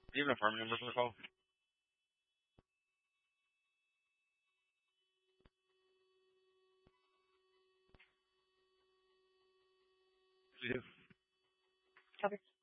Do you have a firm number for the call? We do. Copy.